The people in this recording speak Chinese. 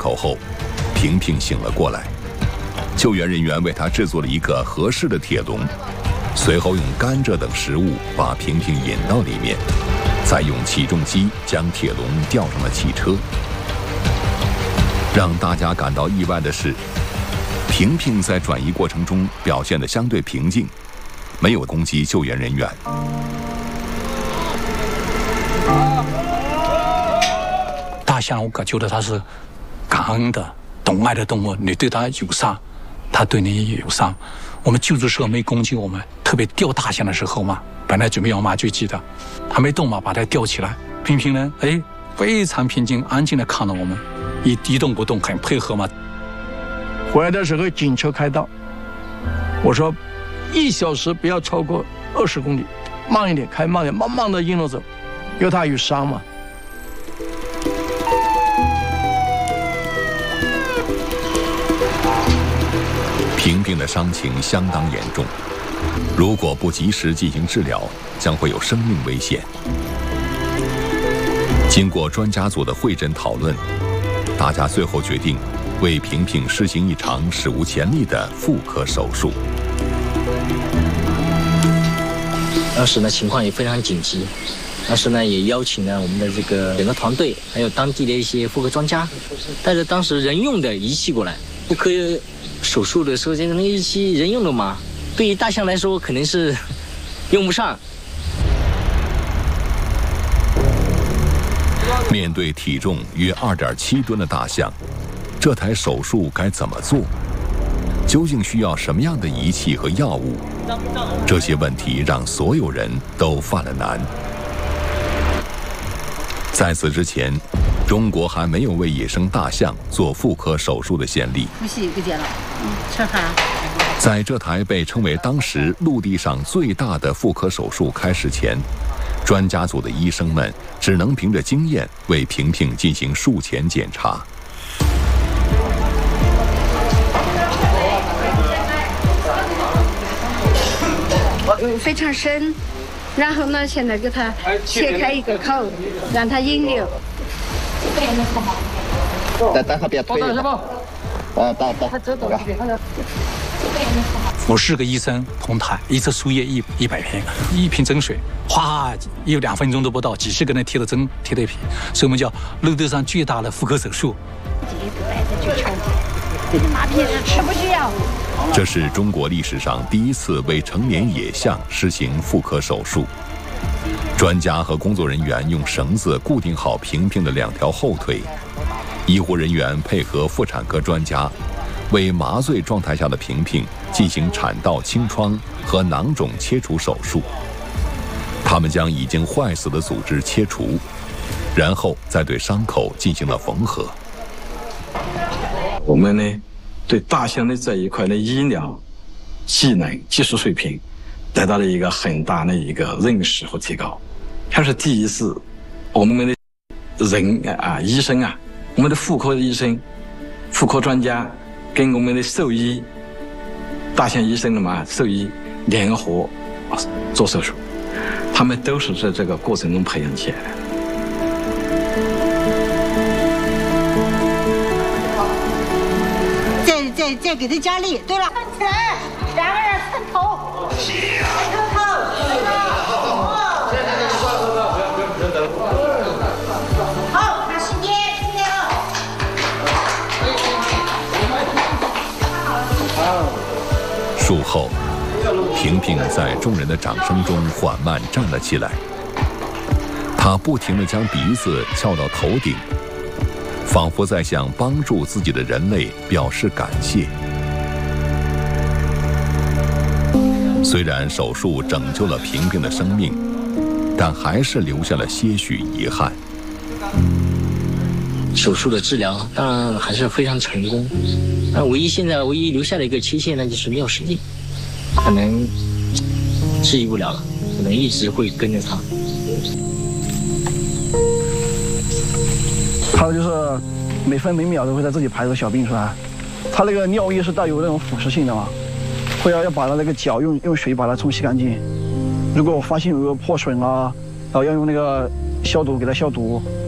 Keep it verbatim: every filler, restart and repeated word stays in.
口后，萍萍醒了过来。救援人员为她制作了一个合适的铁笼，随后用甘蔗等食物把萍萍引到里面，再用起重机将铁笼吊上了汽车。让大家感到意外的是，萍萍在转移过程中表现得相对平静，没有攻击救援人员。 大象，我感觉得它是感恩的、懂爱的动物，你对它友善，它对你也友善。我们救助时候没攻击我们，特别吊大象的时候嘛，本来准备要麻醉剂的，它没动嘛，把它吊起来。萍萍呢，哎，非常平静、安静地看着我们，一一动不动，很配合嘛。 回来的时候警车开道，我说一小时不要超过二十公里，慢一点开，慢点，慢慢的一路走，因为它有伤嘛。 萍萍的伤情相当严重，如果不及时进行治疗，将会有生命危险。经过专家组的会诊讨论，大家最后决定为萍萍施行一场史无前例的妇科手术。 当时呢情况也非常紧急，当时呢也邀请了我们的这个整个团队，还有当地的一些妇科专家，带着当时人用的仪器过来。妇科手术的时候，这个仪器人用的嘛，对于大象来说肯定是用不上。 面对体重约二点七吨的大象，这台手术该怎么做？究竟需要什么样的仪器和药物？这些问题让所有人都犯了难。在此之前，中国还没有为野生大象做妇科手术的先例。在这台被称为当时陆地上最大的妇科手术开始前，专家组的医生们只能凭着经验为萍萍进行术前检查。 非常深，然后呢，现在给它切开一个口，让它引流。 等等，他别推。啊，打打。 我是个医生，同台一次输液一一百瓶，一瓶针水，哗，有两分钟都不到，几十个人贴的针贴的皮，所以我们叫陆地上最大的妇科手术。 吃不起药。 这是中国历史上第一次为成年野象实行妇科手术。专家和工作人员用绳子固定好萍萍的两条后腿，医护人员配合妇产科专家，为麻醉状态下的萍萍进行产道清创和囊肿切除手术。他们将已经坏死的组织切除，然后再对伤口进行了缝合。 我们呢，对大象的这一块的医疗技能、技术水平得到了一个很大的一个认识和提高。它是第一次，我们的人啊，医生啊，我们的妇科医生、妇科专家跟我们的兽医、大象医生的嘛兽医联合做手术，他们都是在这个过程中培养起来的。 再再再给他加力。对了，站起来，两个人伸头，伸头，好，看时间，时间了。 术后，萍萍在众人的掌声中缓慢站了起来，她不停地将鼻子翘到头顶，仿佛在向帮助自己的人类表示感谢。虽然手术拯救了萍萍的生命，但还是留下了些许遗憾。 手术的治疗当然还是非常成功，但唯一现在唯一留下的一个缺陷呢，就是尿失禁，可能治愈不了了，可能一直会跟着他。 还有就是每分每秒都会在自己排出小便出来，他那个尿液是带有那种腐蚀性的嘛，会要要把他那个脚用用水把它冲洗干净。如果我发现有个破损啊，然后要用那个消毒给它消毒。